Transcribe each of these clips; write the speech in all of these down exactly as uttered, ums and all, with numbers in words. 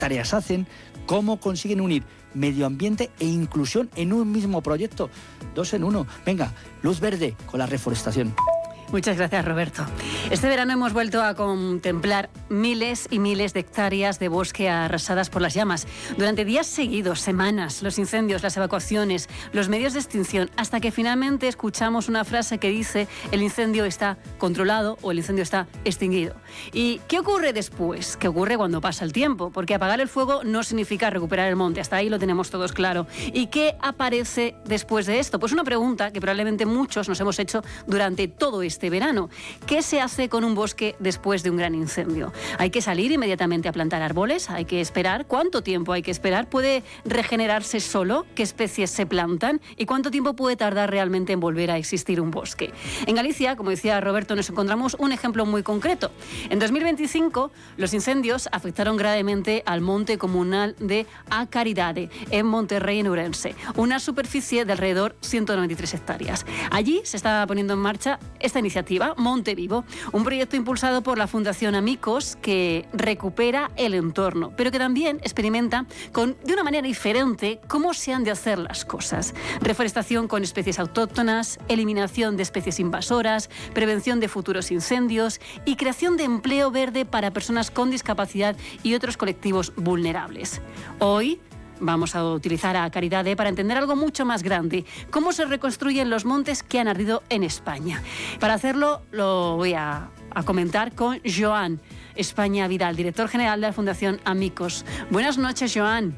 tareas hacen, cómo consiguen unir medio ambiente e inclusión en un mismo proyecto. Dos en uno. Venga, luz verde con la reforestación. Muchas gracias, Roberto. Este verano hemos vuelto a contemplar miles y miles de hectáreas de bosque arrasadas por las llamas. Durante días seguidos, semanas, los incendios, las evacuaciones, los medios de extinción, hasta que finalmente escuchamos una frase que dice: el incendio está controlado o el incendio está extinguido. ¿Y qué ocurre después? ¿Qué ocurre cuando pasa el tiempo? Porque apagar el fuego no significa recuperar el monte. Hasta ahí lo tenemos todos claro. ¿Y qué aparece después de esto? Pues una pregunta que probablemente muchos nos hemos hecho durante todo este verano. ¿Qué se hace con un bosque después de un gran incendio? ¿Hay que salir inmediatamente a plantar árboles? ¿Hay que esperar? ¿Cuánto tiempo hay que esperar? ¿Puede regenerarse solo? ¿Qué especies se plantan? ¿Y cuánto tiempo puede tardar realmente en volver a existir un bosque? En Galicia, como decía Roberto, nos encontramos un ejemplo muy concreto. En dos mil veinticinco, los incendios afectaron gravemente al monte comunal de A Caridade, en Monterrey, en Ourense, una superficie de alrededor ciento noventa y tres hectáreas. Allí se está poniendo en marcha esta iniciativa Iniciativa Monte Vivo, un proyecto impulsado por la Fundación Amicos que recupera el entorno, pero que también experimenta con, de una manera diferente cómo se han de hacer las cosas. Reforestación con especies autóctonas, eliminación de especies invasoras, prevención de futuros incendios y creación de empleo verde para personas con discapacidad y otros colectivos vulnerables. Hoy vamos a utilizar a Caridade para entender algo mucho más grande: cómo se reconstruyen los montes que han ardido en España. Para hacerlo lo voy a, a comentar con Joan España Vidal, director general de la Fundación Amicos. Buenas noches, Joan.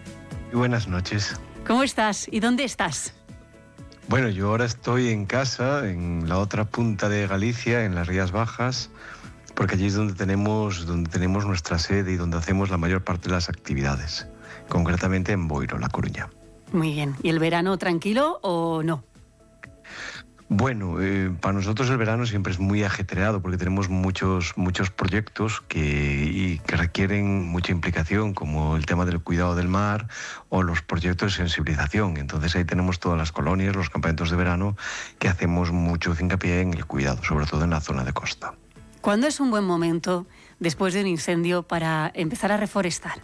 Buenas noches. ¿Cómo estás y dónde estás? Bueno, yo ahora estoy en casa, en la otra punta de Galicia, en las Rías Bajas, porque allí es donde tenemos, donde tenemos nuestra sede y donde hacemos la mayor parte de las actividades. Concretamente en Boiro, La Coruña. Muy bien. ¿Y el verano tranquilo o no? Bueno, eh, para nosotros el verano siempre es muy ajetreado porque tenemos muchos, muchos proyectos que, y que requieren mucha implicación, como el tema del cuidado del mar o los proyectos de sensibilización. Entonces ahí tenemos todas las colonias, los campamentos de verano, que hacemos mucho hincapié en el cuidado, sobre todo en la zona de costa. ¿Cuándo es un buen momento, después de un incendio, para empezar a reforestar?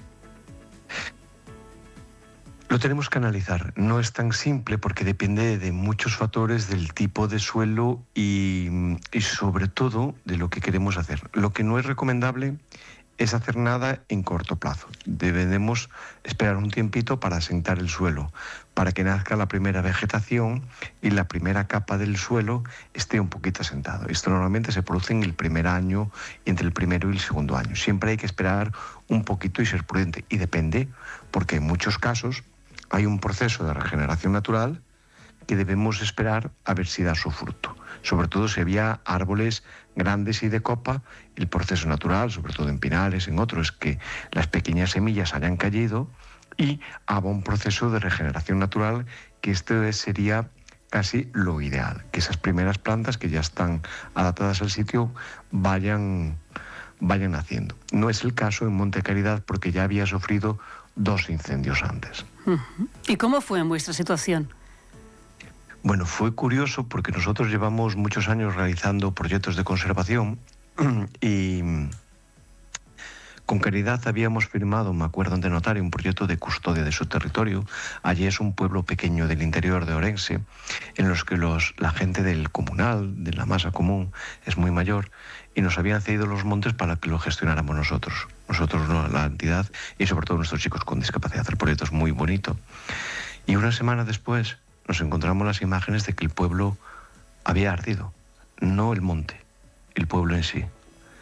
Lo tenemos que analizar. No es tan simple porque depende de muchos factores, del tipo de suelo y, y sobre todo de lo que queremos hacer. Lo que no es recomendable es hacer nada en corto plazo. Debemos esperar un tiempito para asentar el suelo, para que nazca la primera vegetación y la primera capa del suelo esté un poquito asentado. Esto normalmente se produce en el primer año, entre el primero y el segundo año. Siempre hay que esperar un poquito y ser prudente. Y depende, porque en muchos casos hay un proceso de regeneración natural que debemos esperar a ver si da su fruto. Sobre todo si había árboles grandes y de copa, el proceso natural, sobre todo en pinares, en otros, es que las pequeñas semillas hayan caído y haga un proceso de regeneración natural, que esto sería casi lo ideal, que esas primeras plantas que ya están adaptadas al sitio vayan, vayan haciendo. No es el caso en Monte Caridad porque ya había sufrido dos incendios antes. ¿Y cómo fue en vuestra situación? Bueno, fue curioso porque nosotros llevamos muchos años realizando proyectos de conservación y con Caridad habíamos firmado, me acuerdo ante notario, un proyecto de custodia de su territorio. Allí es un pueblo pequeño del interior de Ourense, en los que los, la gente del comunal, de la masa común, es muy mayor, y nos habían cedido los montes para que lo gestionáramos nosotros. Nosotros, no, la entidad, y sobre todo nuestros chicos con discapacidad. El proyecto es muy bonito. Y una semana después nos encontramos las imágenes de que el pueblo había ardido, no el monte, el pueblo en sí.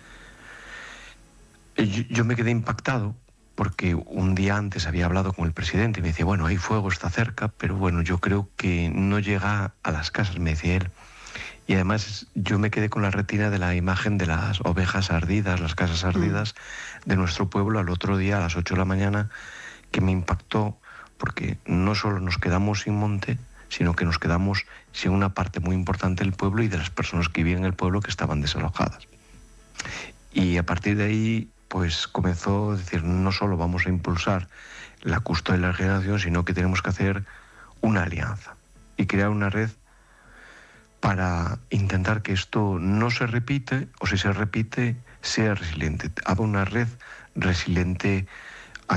Yo, yo me quedé impactado porque un día antes había hablado con el presidente y me decía, bueno, hay fuego, está cerca, pero bueno, yo creo que no llega a las casas, me decía él. Y además yo me quedé con la retina de la imagen de las ovejas ardidas, las casas ardidas de nuestro pueblo al otro día a las ocho de la mañana, que me impactó porque no solo nos quedamos sin monte, sino que nos quedamos sin una parte muy importante del pueblo y de las personas que vivían en el pueblo que estaban desalojadas. Y a partir de ahí, pues comenzó a decir, no solo vamos a impulsar la custodia de la regeneración, sino que tenemos que hacer una alianza y crear una red para intentar que esto no se repite, o si se repite, sea resiliente. Haga una red resiliente